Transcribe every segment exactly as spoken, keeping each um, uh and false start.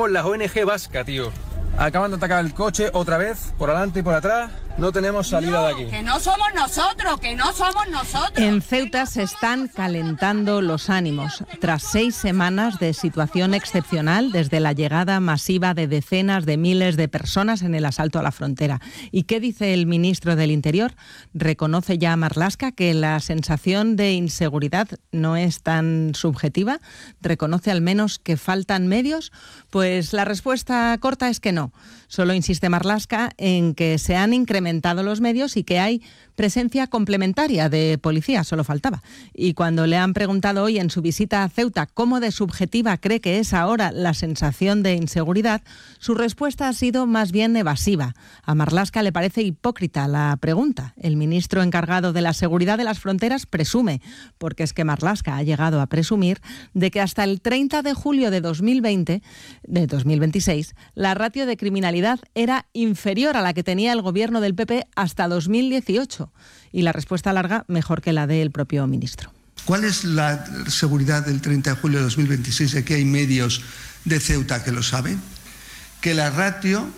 somos la O N G vasca, tío. Acaban de atacar el coche otra vez, por adelante y por atrás. No tenemos salida no, de aquí. Que no somos nosotros, que no somos nosotros. En Ceuta se están calentando los ánimos. Tras seis semanas de situación excepcional, desde la llegada masiva de decenas de miles de personas en el asalto a la frontera. ¿Y qué dice el ministro del Interior? ¿Reconoce ya Marlaska que la sensación de inseguridad no es tan subjetiva? ¿Reconoce al menos que faltan medios? Pues la respuesta corta es que no. Solo insiste Marlaska en que se han incrementado los medios y que hay presencia complementaria de policía, solo faltaba. Y cuando le han preguntado hoy en su visita a Ceuta cómo de subjetiva cree que es ahora la sensación de inseguridad, su respuesta ha sido más bien evasiva. A Marlaska le parece hipócrita la pregunta. El ministro encargado de la seguridad de las fronteras presume, porque es que Marlaska ha llegado a presumir, de que hasta el treinta de julio de dos mil veinte, de dos mil veintiséis, la ratio de criminalidad era inferior a la que tenía el gobierno del P P hasta dos mil dieciocho. Y la respuesta larga mejor que la del propio ministro. ¿Cuál es la seguridad del treinta de julio de dos mil veintiséis? Aquí hay medios de Ceuta que lo saben. Que la ratio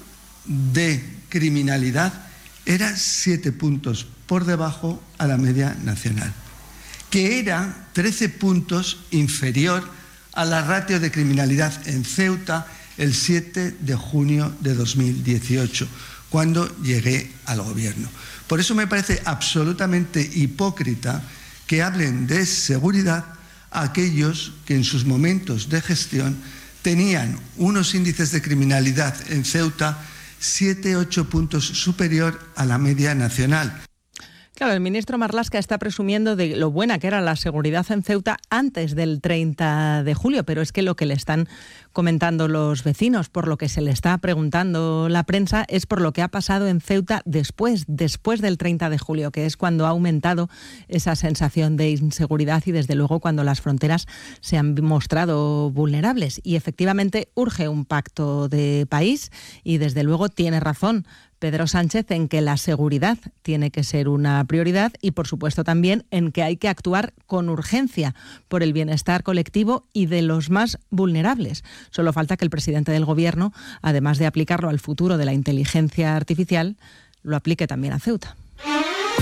de criminalidad era siete puntos por debajo a la media nacional. Que era trece puntos inferior a la ratio de criminalidad en Ceuta el siete de junio de dos mil dieciocho, cuando llegué al gobierno. Por eso me parece absolutamente hipócrita que hablen de seguridad a aquellos que en sus momentos de gestión tenían unos índices de criminalidad en Ceuta siete a ocho puntos superior a la media nacional. Claro, el ministro Marlaska está presumiendo de lo buena que era la seguridad en Ceuta antes del treinta de julio, pero es que lo que le están comentando los vecinos, por lo que se le está preguntando la prensa, es por lo que ha pasado en Ceuta después, después del treinta de julio, que es cuando ha aumentado esa sensación de inseguridad y desde luego cuando las fronteras se han mostrado vulnerables. Y efectivamente urge un pacto de país y desde luego tiene razón Pedro Sánchez en que la seguridad tiene que ser una prioridad y, por supuesto, también en que hay que actuar con urgencia por el bienestar colectivo y de los más vulnerables. Solo falta que el presidente del Gobierno, además de aplicarlo al futuro de la inteligencia artificial, lo aplique también a Ceuta.